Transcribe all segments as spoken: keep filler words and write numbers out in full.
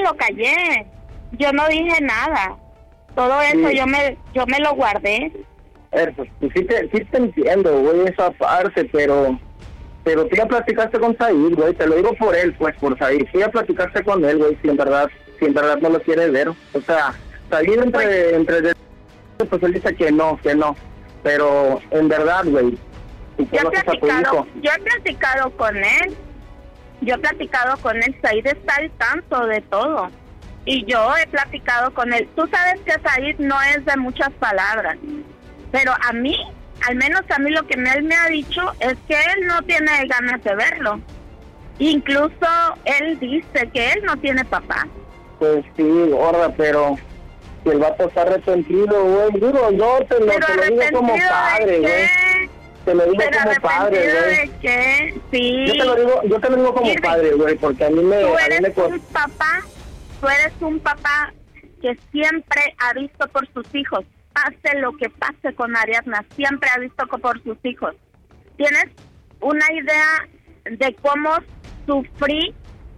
lo callé. Yo no dije nada. Todo eso sí. yo me yo me lo guardé. A ver, pues, pues sí, te, sí te entiendo, güey, esa parte, pero... Pero tú ya platicaste con Said, güey, te lo digo por él, pues, por Said. Tú ya platicaste con él, güey, si en verdad, si en verdad no lo quiere ver. O sea, Said entre, pues, entre, pues él dice que no, que no. Pero, en verdad, güey, yo he platicado, yo he platicado con él. Yo he platicado con él, Said está al tanto de todo. Y yo he platicado con él. Tú sabes que Said no es de muchas palabras. Pero a mí... Al menos a mí lo que él me ha dicho es que él no tiene ganas de verlo. Incluso él dice que él no tiene papá. Pues sí, gorda, pero si el vato está arrepentido, güey. Digo, yo te lo, te lo digo como padre, güey. Te lo digo pero como padre, güey. ¿De qué? Sí. Yo te lo digo, yo te lo digo como Irving, padre, güey, porque a mí me... Tú eres eres me... un papá, tú eres un papá que siempre ha visto por sus hijos. Pase lo que pase con Ariadna, siempre ha visto por sus hijos. ¿Tienes una idea de cómo sufrí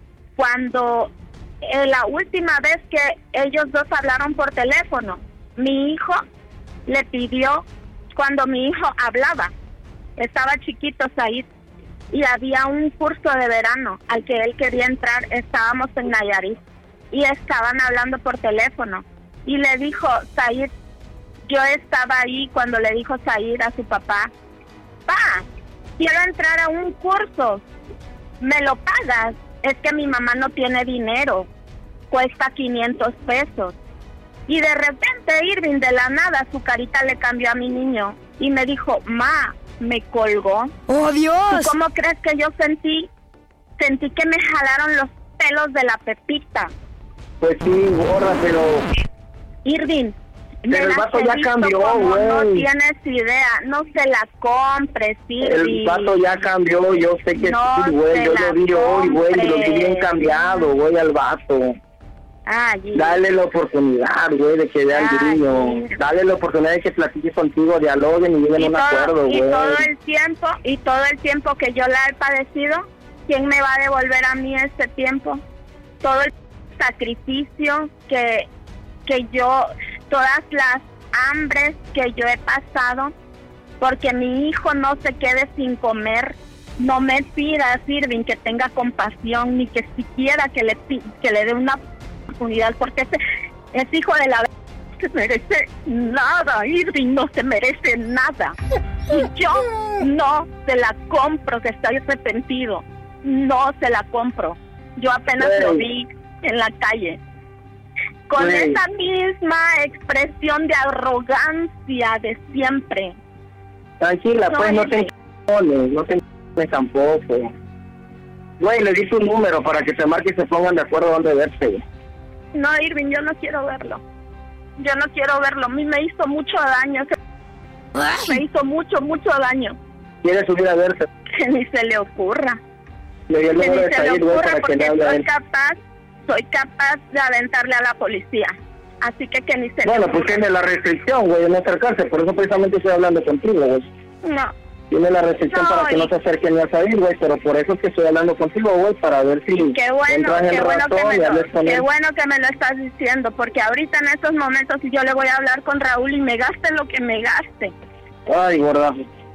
cuando eh, la última vez que ellos dos hablaron por teléfono? Mi hijo le pidió, cuando mi hijo hablaba, estaba chiquito Said, y había un curso de verano al que él quería entrar, estábamos en Nayarit, y estaban hablando por teléfono, y le dijo Said, yo estaba ahí cuando le dijo Said a su papá, pa, quiero entrar a un curso, ¿me lo pagas? Es que mi mamá no tiene dinero, cuesta quinientos pesos. Y de repente Irving, de la nada, su carita le cambió a mi niño y me dijo, ma, me colgó. ¡Oh, Dios! ¿Tú cómo crees que yo sentí? Sentí que me jalaron los pelos de la pepita. Pues sí, gorra, pero... Irving, pero el vato ya cambió, güey. No tienes idea, no se la compres, Irving. El vato ya cambió, yo sé que no sí, güey. Yo lo vi hoy, güey, y lo vi bien cambiado, güey, al vato. Ay, dale la oportunidad, güey, de que vea al niño. Dale la oportunidad de que platique contigo, dialoguen y lleguen a un acuerdo, güey. Y todo el tiempo, y todo el tiempo que yo la he padecido, ¿quién me va a devolver a mí este tiempo? Todo el sacrificio que, que yo... todas las hambres que yo he pasado, porque mi hijo no se quede sin comer. No me pidas, Irving, que tenga compasión, ni que siquiera que le que le dé una oportunidad, porque ese, ese hijo de la no se merece nada, Irving, no se merece nada. Y yo no se la compro, que estoy arrepentido. No se la compro. Yo apenas hey. lo vi en la calle. Con hey. esa misma expresión de arrogancia de siempre. Tranquila, no, pues no te encones, no te encones tampoco. Güey, le di tu número para que se marque y se pongan de acuerdo dónde verse. No, Irving, yo no quiero verlo. Yo no quiero verlo. A mí me hizo mucho daño. Ay. Me hizo mucho, mucho daño. ¿Quieres subir a verse? Que ni se le ocurra. Le di el número de Said, güey, para que le hable a él. Capaz, soy capaz de aventarle a la policía. Así que que ni se bueno, le ocurra. Pues tiene la restricción, güey, de no acercarse. Por eso precisamente estoy hablando contigo, güey. No. Tiene la restricción no, para que y... no se acerque ni a Said, güey, pero por eso es que estoy hablando contigo, güey, para ver si qué bueno, entras en qué bueno razón que me y hables lo, con qué él. bueno que me lo estás diciendo, porque ahorita en estos momentos yo le voy a hablar con Raúl y me gaste lo que me gaste. Ay, gorda.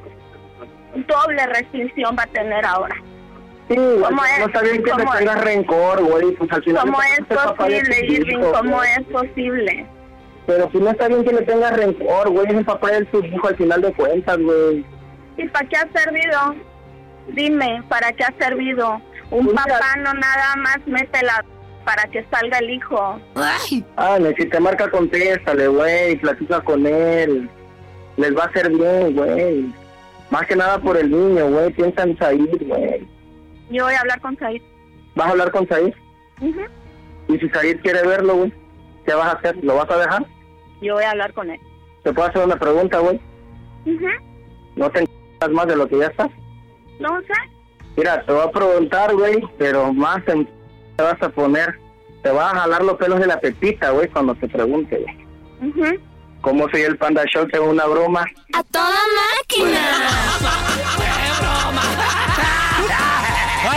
Doble restricción va a tener ahora. Sí, güey, no está bien que te tengas rencor, güey, pues al final... ¿Cómo es posible, Irving? ¿Cómo es posible? Pero si no está bien que le tengas rencor, güey, es el papá de su hijo al final de cuentas, güey. ¿Y para qué ha servido? Dime, ¿para qué ha servido? Un Mira. papá no nada más mete la... para que salga el hijo. Ay. Ah, si te marca, contéstale, güey, platica con él. Les va a hacer bien, güey. Más que nada por el niño, güey, piensa en Said, güey. Yo voy a hablar con Said. ¿Vas a hablar con Said? Uh-huh. Y si Said quiere verlo, güey, ¿qué vas a hacer? ¿Lo vas a dejar? Yo voy a hablar con él. ¿Te puedo hacer una pregunta, güey? Uh-huh. ¿No te encuentras más de lo que ya estás? No sé. Mira, te voy a preguntar, güey, pero más en... te vas a poner... Te vas a jalar los pelos de la pepita, güey, cuando te pregunte, güey. Uh-huh. ¿Cómo soy el Panda Show? Tengo una broma. ¡A toda máquina! ¡Qué broma!